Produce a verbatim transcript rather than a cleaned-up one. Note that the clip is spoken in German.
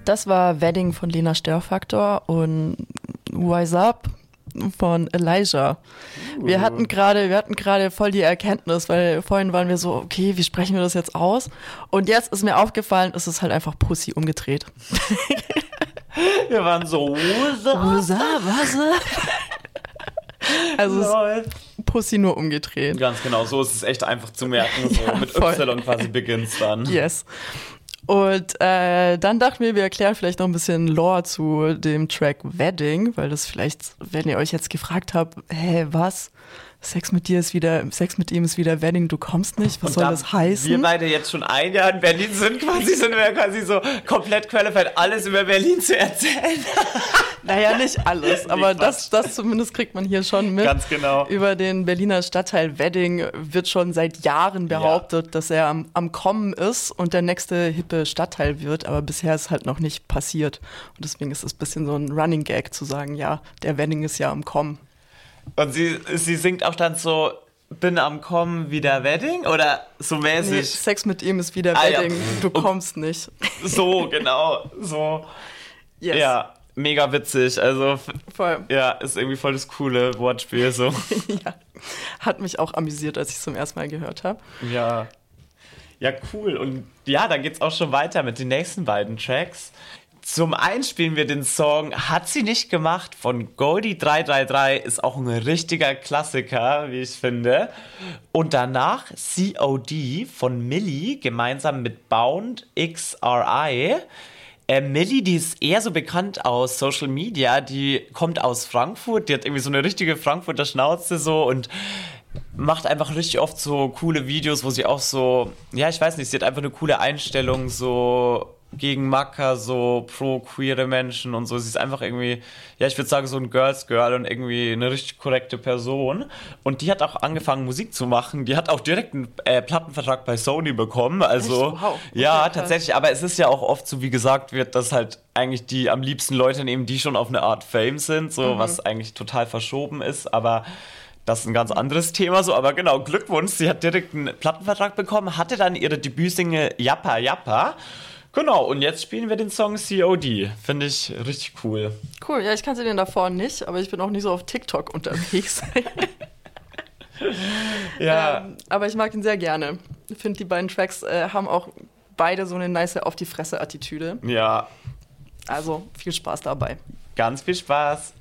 Das war Wedding von Lena Störfaktor und Wise Up von Elijah. Uh. Wir hatten gerade, wir hatten gerade voll die Erkenntnis, weil vorhin waren wir so, okay, wie sprechen wir das jetzt aus? Und jetzt ist mir aufgefallen, es ist halt einfach Pussy umgedreht. Wir waren so, was? Also es ist Pussy nur umgedreht. Ganz genau, so ist es echt einfach zu merken. So ja, mit voll. Y quasi beginnt's dann. Yes. Und äh, dann dachten wir, wir erklären vielleicht noch ein bisschen Lore zu dem Track Wedding, weil das vielleicht, wenn ihr euch jetzt gefragt habt, hä, was? Sex mit dir ist wieder, Sex mit ihm ist wieder Wedding, du kommst nicht, was und soll da das heißen? Wir beide jetzt schon ein Jahr in Berlin sind, quasi sind wir quasi so komplett qualified, alles über Berlin zu erzählen. Naja, nicht alles, aber das, das zumindest kriegt man hier schon mit. Ganz genau. Über den Berliner Stadtteil Wedding wird schon seit Jahren behauptet, ja. dass er am, am Kommen ist und der nächste hippe Stadtteil wird, aber bisher ist halt noch nicht passiert. Und deswegen ist es ein bisschen so ein Running Gag zu sagen, ja, der Wedding ist ja am Kommen. Und sie, sie singt auch dann so, bin am Kommen wie der Wedding oder so mäßig? Nee, Sex mit ihm ist wie der ah, Wedding, ja. du kommst nicht. So, genau, so. Yes. Ja, mega witzig, also voll. Ja, ist irgendwie voll das coole Wortspiel, so. Ja, hat mich auch amüsiert, als ich es zum ersten Mal gehört habe. Ja, ja, cool. Und ja, dann geht's auch schon weiter mit den nächsten beiden Tracks. Zum einen spielen wir den Song Hat sie nicht gemacht von Goldie drei drei drei, ist auch ein richtiger Klassiker, wie ich finde. Und danach C O D von Milli gemeinsam mit Bound X R I. Äh, Milli, die ist eher so bekannt aus Social Media, die kommt aus Frankfurt, die hat irgendwie so eine richtige Frankfurter Schnauze so und macht einfach richtig oft so coole Videos, wo sie auch so, ja, ich weiß nicht, sie hat einfach eine coole Einstellung, so gegen Macker, so pro queere Menschen und so. Sie ist einfach irgendwie, ja, ich würde sagen, so ein Girls Girl und irgendwie eine richtig korrekte Person. Und die hat auch angefangen, Musik zu machen. Die hat auch direkt einen äh, Plattenvertrag bei Sony bekommen. Also, echt? Wow. Ja, okay, tatsächlich. Aber es ist ja auch oft so, wie gesagt wird, dass halt eigentlich die am liebsten Leute nehmen, die schon auf eine Art Fame sind, so, mhm. was eigentlich total verschoben ist. Aber das ist ein ganz anderes Thema, so, aber genau, Glückwunsch, sie hat direkt einen Plattenvertrag bekommen, hatte dann ihre Debütsingle Yappa Yappa. Genau, und jetzt spielen wir den Song C O D. Finde ich richtig cool. Cool, ja, ich kannte den davor nicht, aber ich bin auch nicht so auf TikTok unterwegs. Ja. Ähm, aber ich mag ihn sehr gerne. Ich finde, die beiden Tracks äh, haben auch beide so eine nice Auf-die-Fresse-Attitüde. Ja. Also, viel Spaß dabei. Ganz viel Spaß.